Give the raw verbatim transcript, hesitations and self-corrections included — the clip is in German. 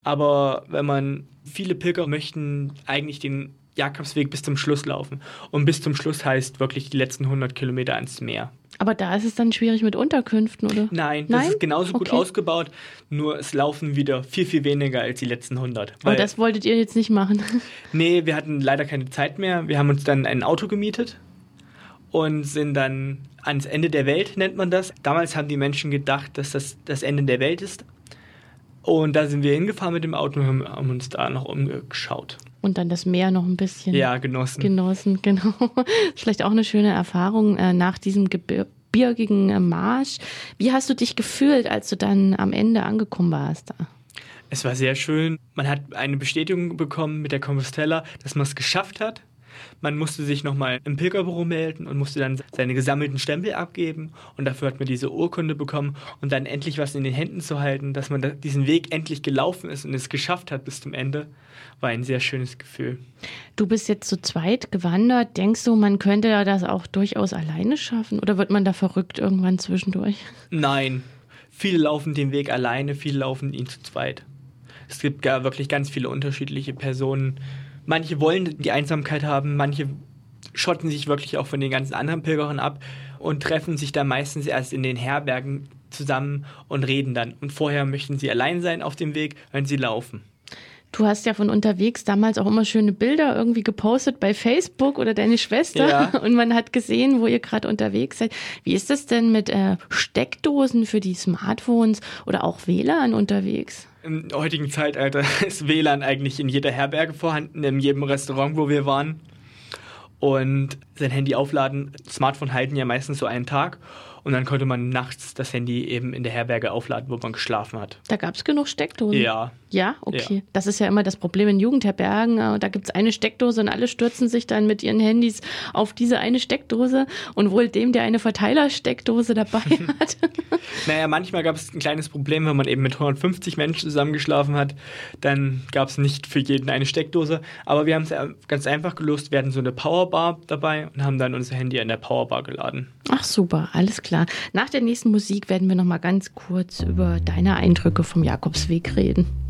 Aber wenn man, viele Pilger möchten eigentlich den Jakobsweg bis zum Schluss laufen. Und bis zum Schluss heißt wirklich die letzten hundert Kilometer ans Meer. Aber da ist es dann schwierig mit Unterkünften, oder? Nein, das Nein? ist genauso gut Okay. ausgebaut, nur es laufen wieder viel, viel weniger als die letzten hundert. Aber das wolltet ihr jetzt nicht machen? Nee, wir hatten leider keine Zeit mehr. Wir haben uns dann ein Auto gemietet und sind dann ans Ende der Welt, nennt man das. Damals haben die Menschen gedacht, dass das das Ende der Welt ist. Und da sind wir hingefahren mit dem Auto und haben, haben uns da noch umgeschaut. Und dann das Meer noch ein bisschen Ja, genossen. Genossen, genau. Vielleicht auch eine schöne Erfahrung äh, nach diesem gebirgigen äh, Marsch. Wie hast du dich gefühlt, als du dann am Ende angekommen warst? Es war sehr schön. Man hat eine Bestätigung bekommen mit der Compostela, dass man es geschafft hat. Man musste sich nochmal im Pilgerbüro melden und musste dann seine gesammelten Stempel abgeben. Und dafür hat man diese Urkunde bekommen und dann endlich was in den Händen zu halten, dass man da diesen Weg endlich gelaufen ist und es geschafft hat bis zum Ende, war ein sehr schönes Gefühl. Du bist jetzt zu zweit gewandert. Denkst du, man könnte ja das auch durchaus alleine schaffen? Oder wird man da verrückt irgendwann zwischendurch? Nein, viele laufen den Weg alleine, viele laufen ihn zu zweit. Es gibt ja wirklich ganz viele unterschiedliche Personen. Manche wollen die Einsamkeit haben, manche schotten sich wirklich auch von den ganzen anderen Pilgern ab und treffen sich dann meistens erst in den Herbergen zusammen und reden dann. Und vorher möchten sie allein sein auf dem Weg, wenn sie laufen. Du hast ja von unterwegs damals auch immer schöne Bilder irgendwie gepostet bei Facebook oder deine Schwester. Ja. Und man hat gesehen, wo ihr gerade unterwegs seid. Wie ist das denn mit äh, Steckdosen für die Smartphones oder auch W L A N unterwegs? Im heutigen Zeitalter ist W L A N eigentlich in jeder Herberge vorhanden, in jedem Restaurant, wo wir waren. Und sein Handy aufladen, Smartphone halten ja meistens so einen Tag. Und dann konnte man nachts das Handy eben in der Herberge aufladen, wo man geschlafen hat. Da gab es genug Steckdosen? Ja. Ja, okay. Ja. Das ist ja immer das Problem in Jugendherbergen. Da gibt es eine Steckdose und alle stürzen sich dann mit ihren Handys auf diese eine Steckdose und wohl dem, der eine Verteilersteckdose dabei hat. Naja, manchmal gab es ein kleines Problem, wenn man eben mit hundertfünfzig Menschen zusammengeschlafen hat, dann gab es nicht für jeden eine Steckdose. Aber wir haben es ganz einfach gelöst. Wir hatten so eine Powerbar dabei und haben dann unser Handy an der Powerbar geladen. Ach super, alles klar. Nach der nächsten Musik werden wir noch mal ganz kurz über deine Eindrücke vom Jakobsweg reden.